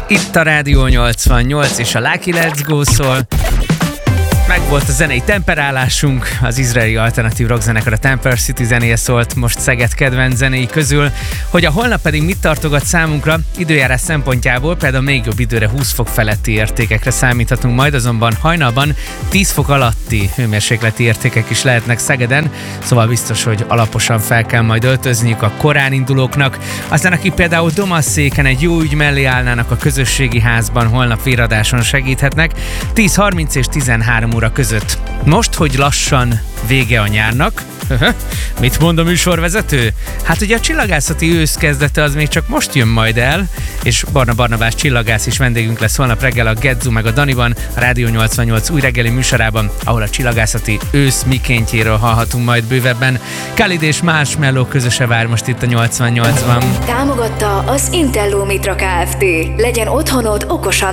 Itt a Rádió 88 és a Lucky Let's Go szól. Megvolt a zenei temperálásunk, az izraeli alternatív rockzenekar a Temper City zenéje szólt most Szeged kedvenc zenéi közül, hogy a holnap pedig mit tartogat számunkra, időjárás szempontjából például még jobb időre 20 fok feletti értékekre számíthatunk majd, azonban hajnalban 10 fok alatti hőmérsékleti értékek is lehetnek Szegeden, szóval biztos, hogy alaposan fel kell majd öltözniük a korán indulóknak. Aztán aki például Domasszéken egy jó ügy mellé állnának a közösségi házban, holnap véradáson segíthetnek, 10:30 és 13 óra között. Most, hogy lassan vége a nyárnak, mit mond a műsorvezető? Hát ugye a csillagászati ősz kezdete az még csak most jön majd el, és Barna Barnabás csillagász is vendégünk lesz holnap reggel a Gedzu meg a Daniban, a Rádió 88 új reggeli műsorában, ahol a csillagászati ősz mikéntjéről hallhatunk majd bővebben. Khalid és Marshmello közöse vár most itt a 88-ban. Támogatta az Intello Mitra Kft. Legyen otthonod okosan